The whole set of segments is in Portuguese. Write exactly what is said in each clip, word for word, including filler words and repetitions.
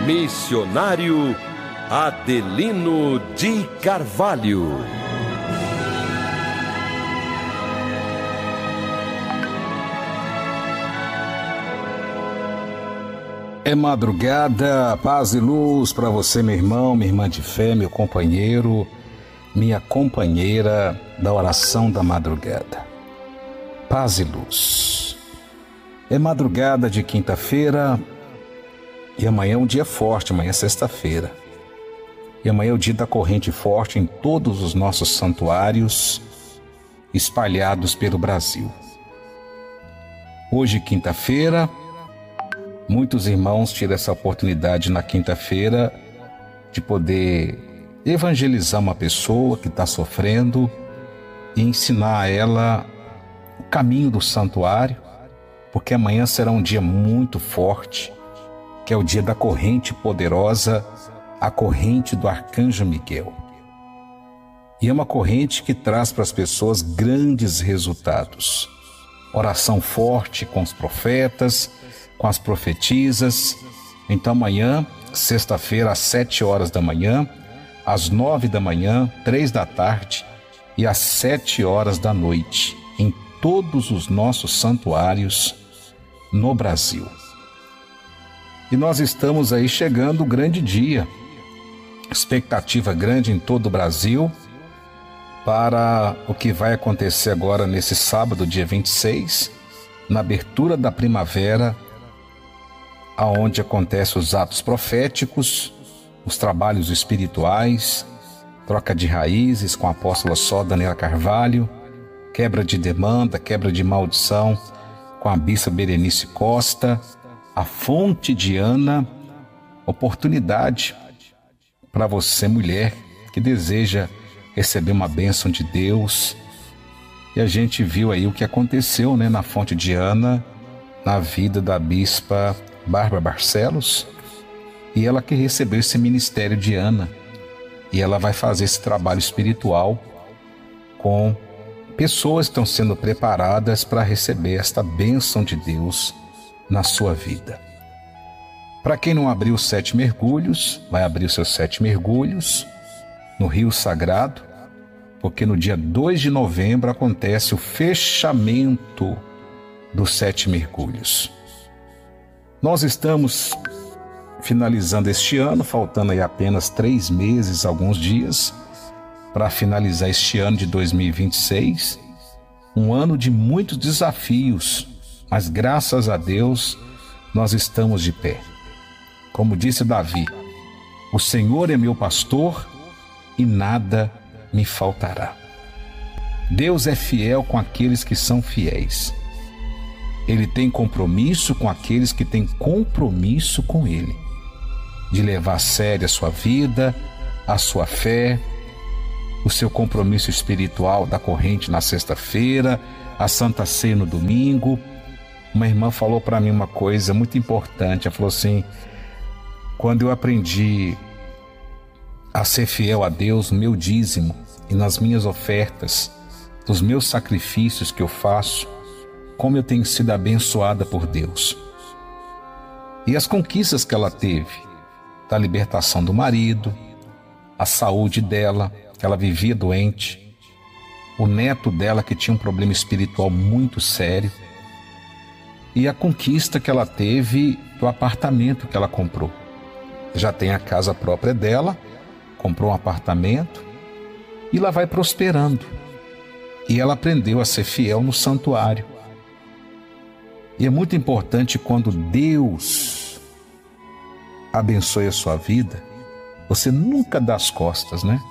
Missionário Adelino de Carvalho. É madrugada, paz e luz para você, meu irmão, minha irmã de fé, meu companheiro, minha companheira da oração da madrugada. Paz e luz. É madrugada de quinta-feira e amanhã é um dia forte, amanhã é sexta-feira. E amanhã é o dia da corrente forte em todos os nossos santuários espalhados pelo Brasil. Hoje, quinta-feira, muitos irmãos tiram essa oportunidade na quinta-feira de poder evangelizar uma pessoa que está sofrendo e ensinar a ela o caminho do santuário, porque amanhã será um dia muito forte, que é o dia da corrente poderosa, a corrente do Arcanjo Miguel. E é uma corrente que traz para as pessoas grandes resultados. Oração forte com os profetas, com as profetisas. Então amanhã, sexta-feira, às sete horas da manhã, às nove da manhã, três da tarde e às sete horas da noite, em todos os nossos santuários no Brasil. E nós estamos aí chegando o grande dia, expectativa grande em todo o Brasil para o que vai acontecer agora nesse sábado, dia vinte e seis, na abertura da primavera, aonde acontecem os atos proféticos, os trabalhos espirituais, troca de raízes com a apóstola Só Daniela Carvalho, quebra de demanda, quebra de maldição com a bispa Berenice Costa, a fonte de Ana, oportunidade para você, mulher, que deseja receber uma bênção de Deus. E a gente viu aí o que aconteceu, né, na fonte de Ana, na vida da bispa Bárbara Barcelos, e ela que recebeu esse ministério de Ana, e ela vai fazer esse trabalho espiritual com pessoas que estão sendo preparadas para receber esta bênção de Deus na sua vida. Para quem não abriu os sete mergulhos, vai abrir os seus sete mergulhos no Rio Sagrado, porque no dia dois de novembro acontece o fechamento dos sete mergulhos. Nós estamos finalizando este ano, faltando aí apenas três meses, alguns dias, para finalizar este ano de dois mil e vinte e seis, um ano de muitos desafios, mas graças a Deus nós estamos de pé. Como disse Davi, o Senhor é meu pastor e nada me faltará. Deus é fiel com aqueles que são fiéis. Ele tem compromisso com aqueles que têm compromisso com Ele, de levar a sério a sua vida, a sua fé, o seu compromisso espiritual da corrente na sexta-feira, a Santa Ceia no domingo. Uma irmã falou para mim uma coisa muito importante, ela falou assim: quando eu aprendi a ser fiel a Deus no meu dízimo e nas minhas ofertas, dos meus sacrifícios que eu faço, como eu tenho sido abençoada por Deus. E as conquistas que ela teve, da libertação do marido, a saúde dela, que ela vivia doente, o neto dela que tinha um problema espiritual muito sério, e a conquista que ela teve do apartamento que ela comprou. Já tem a casa própria dela, comprou um apartamento e ela vai prosperando. E ela aprendeu a ser fiel no santuário. E é muito importante quando Deus abençoe a sua vida, você nunca dá as costas, né?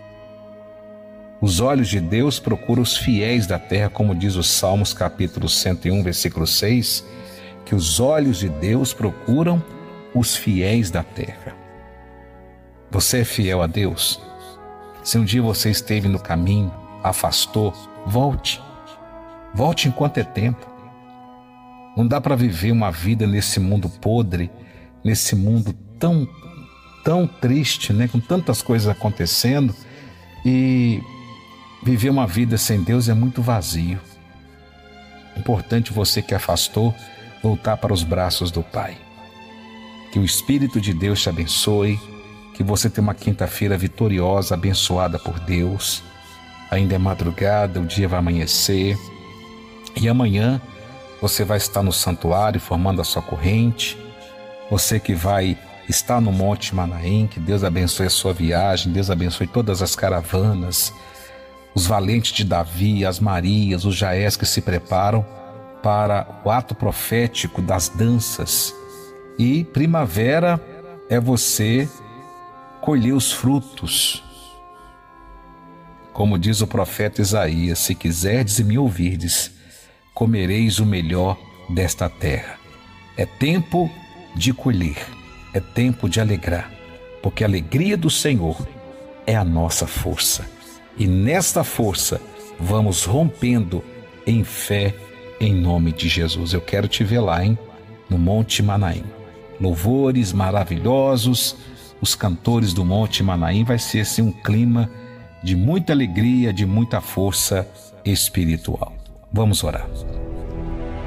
Os olhos de Deus procuram os fiéis da terra, como diz o Salmos capítulo cento e um, versículo seis, que os olhos de Deus procuram os fiéis da terra. Você é fiel a Deus? Se um dia você esteve no caminho, afastou, volte. Volte enquanto é tempo. Não dá para viver uma vida nesse mundo podre, nesse mundo tão, tão triste, né? Com tantas coisas acontecendo, e viver uma vida sem Deus é muito vazio. Importante você que afastou voltar para os braços do Pai. Que o Espírito de Deus te abençoe, que você tenha uma quinta-feira vitoriosa, abençoada por Deus. Ainda é madrugada, o dia vai amanhecer e amanhã você vai estar no santuário formando a sua corrente. Você que vai estar no Monte Manaim, que Deus abençoe a sua viagem, Deus abençoe todas as caravanas, os valentes de Davi, as Marias, os Jaés que se preparam para o ato profético das danças. E primavera é você colher os frutos. Como diz o profeta Isaías: se quiserdes e me ouvirdes, comereis o melhor desta terra. É tempo de colher, é tempo de alegrar, porque a alegria do Senhor é a nossa força. E nesta força vamos rompendo em fé, em nome de Jesus. Eu quero te ver lá, hein? No Monte Manaim. Louvores maravilhosos, os cantores do Monte Manaim. Vai ser assim um clima de muita alegria, de muita força espiritual. Vamos orar.